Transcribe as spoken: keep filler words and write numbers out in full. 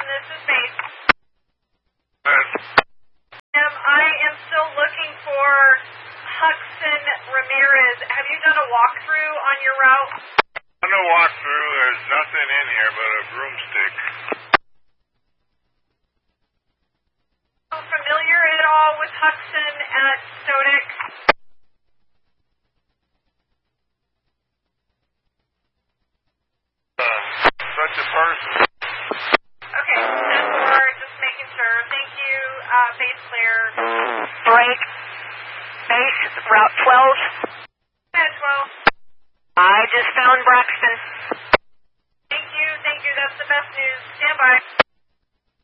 this is Base. Yes. Um, I am still looking for Huxon Ramirez. Have you done a walkthrough on your route? On the walkthrough, there's nothing in here but a broomstick. Familiar at all with Huxon at Stotic? Uh, such a person. Okay, ten four, just making sure. Thank you, uh, Base clear. Break. Base, Route twelve. At twelve. I just found Braxton. Thank you, thank you. That's the best news. Stand by.